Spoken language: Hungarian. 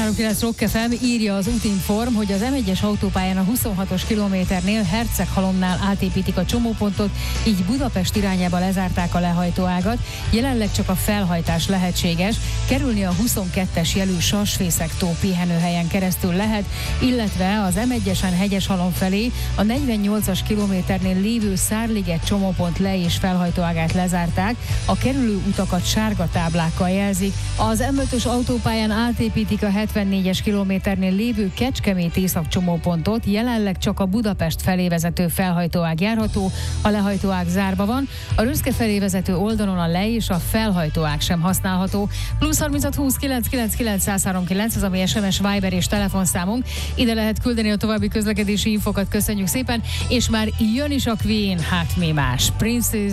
103.9 Rock FM, írja az Útinform, hogy az M1-es autópályán a 26-os kilométernél Herceghalomnál átépítik a csomópontot, így Budapest irányába lezárták a lehajtóágat. Jelenleg csak a felhajtás lehetséges, kerülni a 22-es jelű Sasfészektó pihenőhelyen keresztül lehet, illetve az M1-esen Hegyeshalom felé a 48-as kilométernél lévő Szárliget csomópont le- és felhajtóágát lezárták, a kerülő utakat sárga táblákkal jelzik. Az M5-ös autópályán átépítik a 74-es kilométernél lévő Kecskemét észak csomópontot, jelenleg csak a Budapest felé vezető felhajtóág járható, a lehajtóág zárva van, a Röszke felé vezető oldalon a le- és a felhajtóág sem használható. Plusz 36 20 999 139, ez a mi SMS, Viber és telefonszámunk. Ide lehet küldeni a további közlekedési infokat, köszönjük szépen, és már jön is a Queen, hát mi más. Princess